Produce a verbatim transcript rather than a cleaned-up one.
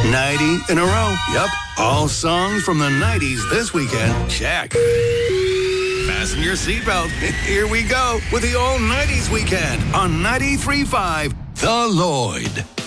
ninety in a row. Yep. All songs from the nineties this weekend. Check. Fasten your seatbelt. Here we go with the all nineties weekend on ninety-three point five The Lloyd.